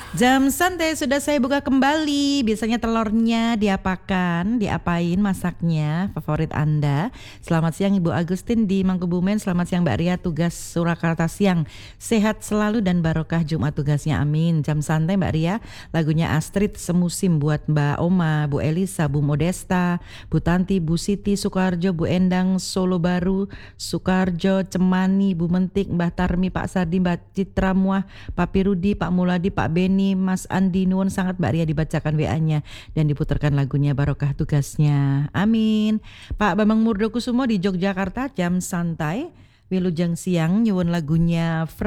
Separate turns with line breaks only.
Jam santai sudah saya buka kembali. Biasanya telurnya diapakan, diapain masaknya, favorit Anda. Selamat siang Ibu Agustin di Mangkubumen. Selamat siang Mbak Ria, tugas Surakarta siang. Sehat selalu dan barokah Jumat tugasnya, amin. Jam santai Mbak Ria, lagunya Astrid semusim buat Mbak Oma, Bu Elisa, Bu Modesta, Bu Tanti, Bu Siti, Sukarjo, Bu Endang, Solo Baru, Sukarjo, Cemani, Bu Mentik, Mbah Tarmi, Pak Sardi, Mbak Citra Muah, Pak Pirudi, Pak Muladi, Pak Beni, Mas Andi, nuwun sangat Mbak Ria dibacakan WA-nya dan diputarkan lagunya barokah tugasnya. Amin. Pak Bambang Murdokusumo di Yogyakarta, jam santai. Wilujeng siang nyuwun lagunya